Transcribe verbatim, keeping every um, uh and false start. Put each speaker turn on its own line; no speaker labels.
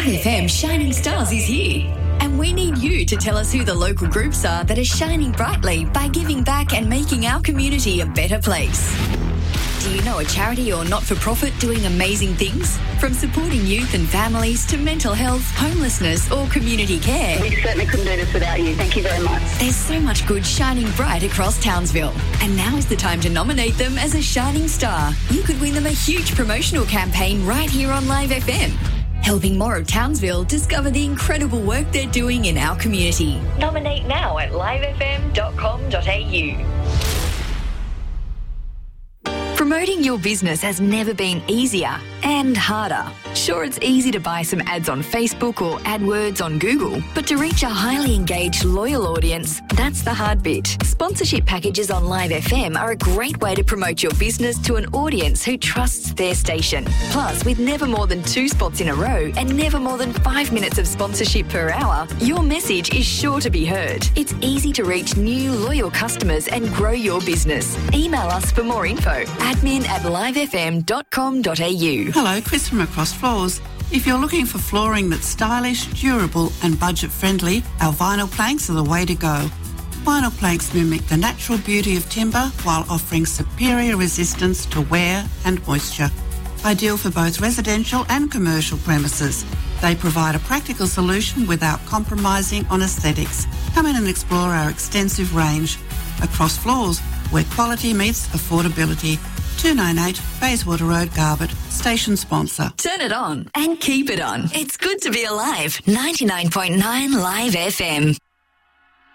Live F M Shining Stars is here. And we need you to tell us who the local groups are that are shining brightly by giving back and making our community a better place. Do you know a charity or not-for-profit doing amazing things? From supporting youth and families to mental health, homelessness or community care.
We certainly couldn't do this without you. Thank you very much.
There's so much good shining bright across Townsville. And now is the time to nominate them as a shining star. You could win them a huge promotional campaign right here on Live F M. Helping more of Townsville discover the incredible work they're doing in our community. Nominate now at live f m dot com dot a u. Promoting your business has never been easier and harder. Sure, it's easy to buy some ads on Facebook or AdWords on Google, but to reach a highly engaged, loyal audience, that's the hard bit. Sponsorship packages on Live F M are a great way to promote your business to an audience who trusts their station. Plus, with never more than two spots in a row and never more than five minutes of sponsorship per hour, your message is sure to be heard. It's easy to reach new, loyal customers and grow your business. Email us for more info. admin at live f m dot com dot a u.
Hello, Chris from Across Floors. If you're looking for flooring that's stylish, durable and budget-friendly, our vinyl planks are the way to go. Vinyl planks mimic the natural beauty of timber while offering superior resistance to wear and moisture. Ideal for both residential and commercial premises. They provide a practical solution without compromising on aesthetics. Come in and explore our extensive range. Across Floors, where quality meets affordability. two ninety-eight Bayswater Road, Garbutt, station sponsor.
Turn it on and keep it on. It's good to be alive. ninety-nine point nine Live F M.